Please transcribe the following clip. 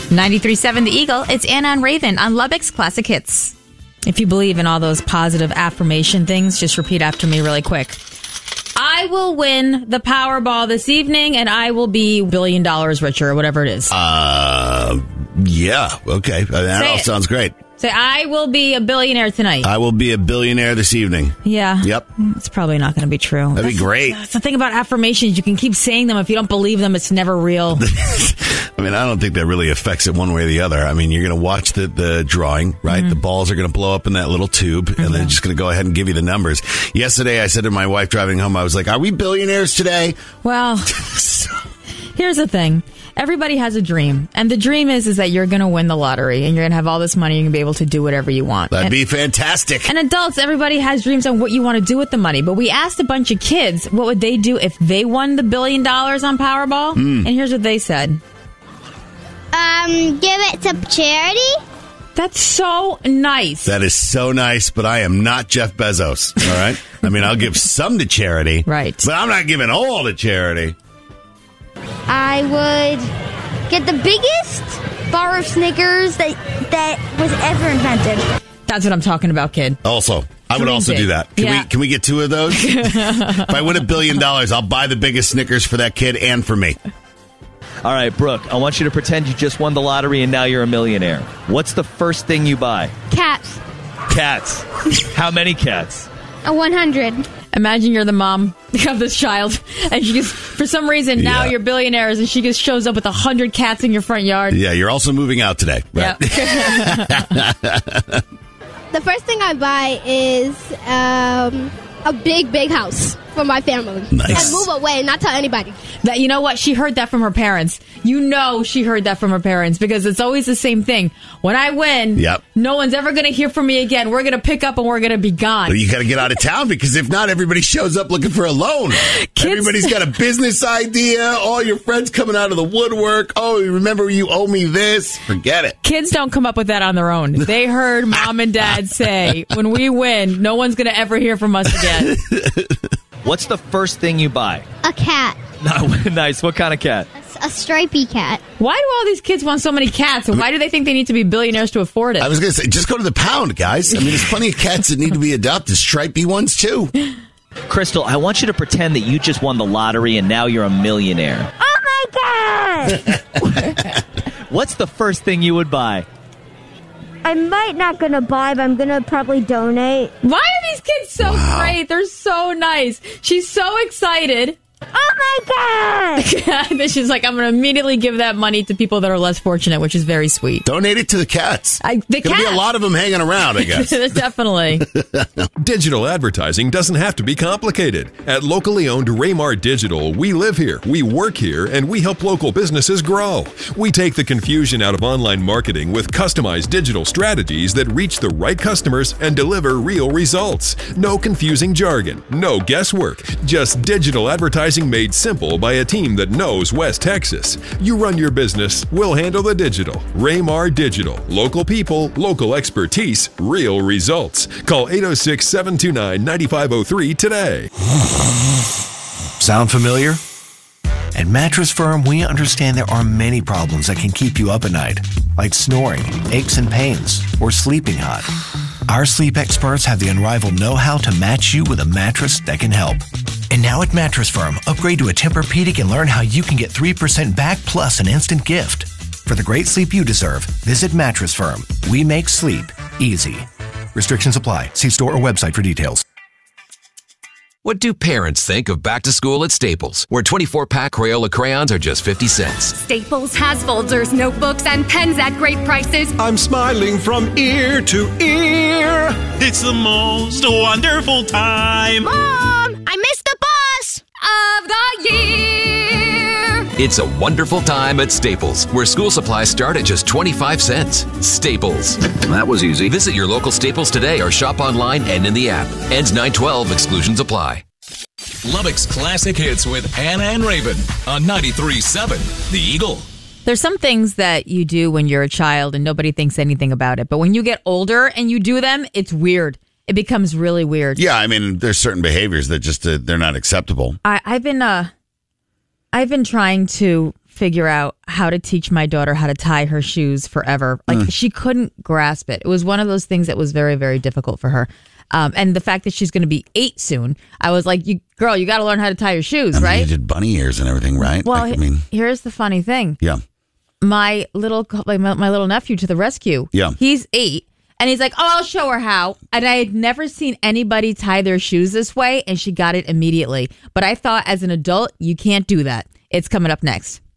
93.7 The Eagle. It's Anna and Raven on Lubbock's Classic Hits. If you believe in all those positive affirmation things, just repeat after me really quick. I will win the Powerball this evening, and I will be $1 billion richer, or whatever it is. Yeah. Okay. That all sounds great. Say, I will be a billionaire tonight. I will be a billionaire this evening. Yeah. Yep. It's probably not going to be true. That'd be great. That's the thing about affirmations. You can keep saying them. If you don't believe them, it's never real. I mean, I don't think that really affects it one way or the other. I mean, you're going to watch the drawing, right? Mm-hmm. The balls are going to blow up in that little tube, and they're just going to go ahead and give you the numbers. Yesterday, I said to my wife driving home, I was like, are we billionaires today? Well, here's the thing. Everybody has a dream, and the dream is that you're going to win the lottery, and you're going to have all this money, and you're going to be able to do whatever you want. That'd be fantastic. And adults, everybody has dreams on what you want to do with the money, but we asked a bunch of kids what would they do if they won the $1 billion on Powerball, and here's what they said. Give it to charity. That's so nice. That is so nice, but I am not Jeff Bezos, all right? I mean, I'll give some to charity, right? But I'm not giving all to charity. I would get the biggest bar of Snickers that was ever invented. That's what I'm talking about, kid. Also, I would also do that. Can we get two of those? If I win $1 billion, I'll buy the biggest Snickers for that kid and for me. All right, Brooke, I want you to pretend you just won the lottery and now you're a millionaire. What's the first thing you buy? Cats. Cats. How many cats? 100. Imagine you're the mom of this child, and she just, for some reason, now you're billionaires, and she just shows up with 100 cats in your front yard. Yeah, you're also moving out today. Right? Yep. The first thing I buy is a big house for my family. Nice. And move away and not tell anybody. That, you know what? She heard that from her parents. You know she heard that from her parents, because it's always the same thing. When I win, no one's ever going to hear from me again. We're going to pick up and we're going to be gone. Well, you got to get out of town, because if not, everybody shows up looking for a loan. Everybody's got a business idea. All your friends coming out of the woodwork. Oh, remember you owe me this? Forget it. Kids don't come up with that on their own. They heard mom and dad say, when we win, no one's going to ever hear from us again. What's the first thing you buy? A cat. Nice. What kind of cat? A stripy cat. Why do all these kids want so many cats? And why do they think they need to be billionaires to afford it? I was going to say, just go to the pound, guys. I mean, there's plenty of cats that need to be adopted. Stripy ones, too. Crystal, I want you to pretend that you just won the lottery and now you're a millionaire. Oh, my God! What's the first thing you would buy? I might not going to buy, but I'm going to probably donate. Why are these kids so great? They're so nice. She's so excited. Oh, my God! Then she's like, I'm going to immediately give that money to people that are less fortunate, which is very sweet. Donate it to the cats. There's going to be a lot of them hanging around, I guess. Definitely. Digital advertising doesn't have to be complicated. At locally owned Raymar Digital, we live here, we work here, and we help local businesses grow. We take the confusion out of online marketing with customized digital strategies that reach the right customers and deliver real results. No confusing jargon, no guesswork, just digital advertising made simple by a team that knows West Texas. You run your business, we'll handle the digital. Raymar Digital. Local people, local expertise, real results. Call 806-729-9503 today. Sound familiar? At Mattress Firm, we understand there are many problems that can keep you up at night, like snoring, aches and pains, or sleeping hot. Our sleep experts have the unrivaled know-how to match you with a mattress that can help. And now at Mattress Firm, upgrade to a Tempur-Pedic and learn how you can get 3% back plus an instant gift. For the great sleep you deserve, visit Mattress Firm. We make sleep easy. Restrictions apply. See store or website for details. What do parents think of back to school at Staples, where 24-pack Crayola crayons are just 50 cents? Staples has folders, notebooks, and pens at great prices. I'm smiling from ear to ear. It's the most wonderful time. Mom, I missed the bus of the year. It's a wonderful time at Staples, where school supplies start at just 25 cents. Staples. That was easy. Visit your local Staples today or shop online and in the app. Ends 9/12. Exclusions apply. Lubbock's Classic Hits with Anna and Raven on 93.7 The Eagle. There's some things that you do when you're a child and nobody thinks anything about it. But when you get older and you do them, it's weird. It becomes really weird. Yeah, I mean, there's certain behaviors that just they're not acceptable. I've been trying to figure out how to teach my daughter how to tie her shoes forever. Like she couldn't grasp it. It was one of those things that was very, very difficult for her. And the fact that she's going to be 8 soon, I was like, you got to learn how to tie your shoes, right? You did bunny ears and everything, right? Well, here's the funny thing. Yeah. My little nephew to the rescue. Yeah. He's 8. And he's like, I'll show her how. And I had never seen anybody tie their shoes this way, and she got it immediately. But I thought as an adult, you can't do that. It's coming up next.